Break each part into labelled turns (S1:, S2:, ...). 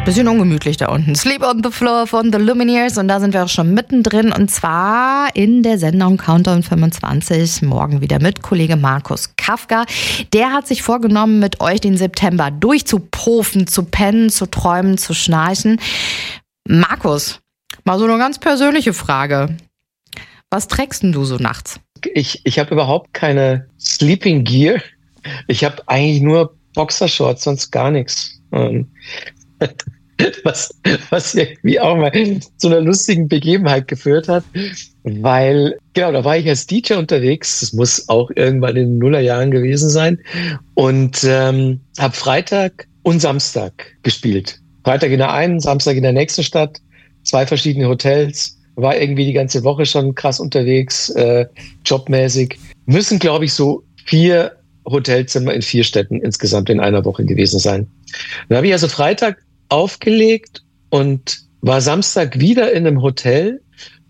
S1: Bisschen ungemütlich da unten. Sleep on the Floor von The Lumineers und da sind wir auch schon mittendrin und zwar in der Sendung Countdown 25. Morgen wieder mit Kollege Markus Kafka. Der hat sich vorgenommen, mit euch den September durchzupofen, zu pennen, zu träumen, zu schnarchen. Markus, mal so eine ganz persönliche Frage. Was trägst denn du so nachts?
S2: Ich habe überhaupt keine Sleeping Gear. Ich habe eigentlich nur Boxershorts, sonst gar nichts. Was irgendwie auch mal zu einer lustigen Begebenheit geführt hat, weil, genau, da war ich als DJ unterwegs, das muss auch irgendwann in den Nullerjahren gewesen sein, und habe Freitag und Samstag gespielt. Freitag in der einen, Samstag in der nächsten Stadt, 2 verschiedene Hotels, war irgendwie die ganze Woche schon krass unterwegs, jobmäßig. Müssen, glaube ich, so 4 Hotelzimmer in 4 Städten insgesamt in einer Woche gewesen sein. Dann habe ich also Freitag aufgelegt und war Samstag wieder in einem Hotel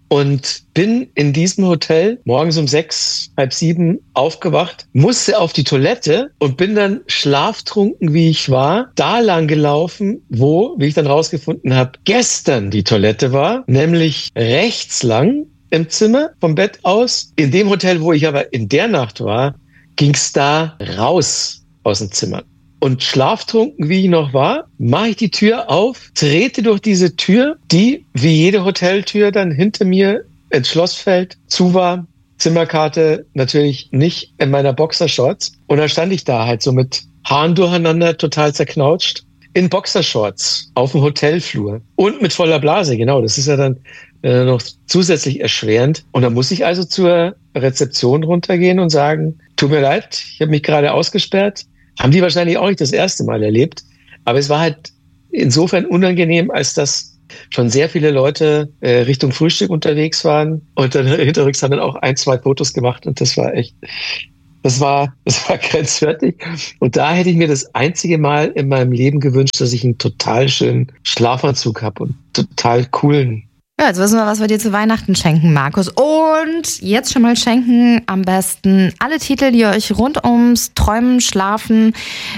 S2: und bin in diesem Hotel morgens um 6, halb 7 aufgewacht, musste auf die Toilette und bin dann schlaftrunken, wie ich war, da lang gelaufen, wo, wie ich dann rausgefunden habe, gestern die Toilette war, nämlich rechts lang im Zimmer vom Bett aus. In dem Hotel, wo ich aber in der Nacht war, ging's da raus aus dem Zimmer. Und schlaftrunken, wie ich noch war, mache ich die Tür auf, trete durch diese Tür, die wie jede Hoteltür dann hinter mir ins Schlossfeld zu war. Zimmerkarte natürlich nicht in meiner Boxershorts. Und dann stand ich da halt so mit Haaren durcheinander, total zerknautscht, in Boxershorts auf dem Hotelflur und mit voller Blase. Genau, das ist ja dann noch zusätzlich erschwerend. Und dann muss ich also zur Rezeption runtergehen und sagen, tut mir leid, ich habe mich gerade ausgesperrt. Haben die wahrscheinlich auch nicht das erste Mal erlebt. Aber es war halt insofern unangenehm, als dass schon sehr viele Leute Richtung Frühstück unterwegs waren. Und dann hinterrücks haben dann auch 1, 2 Fotos gemacht. Und das war echt, das war grenzwertig. Und da hätte ich mir das einzige Mal in meinem Leben gewünscht, dass ich einen total schönen Schlafanzug habe und total coolen.
S1: Ja, jetzt wissen wir, was wir dir zu Weihnachten schenken, Markus. Und jetzt schon mal schenken am besten alle Titel, die euch rund ums Träumen, Schlafen,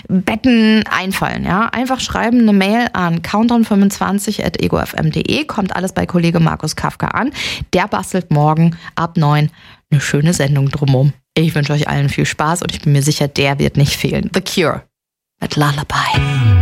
S1: Betten einfallen. Ja? Einfach schreiben, eine Mail an countdown25@egofm.de. Kommt alles bei Kollege Markus Kafka an. Der bastelt morgen ab 9 eine schöne Sendung drumherum. Ich wünsche euch allen viel Spaß und ich bin mir sicher, der wird nicht fehlen. The Cure mit Lullaby.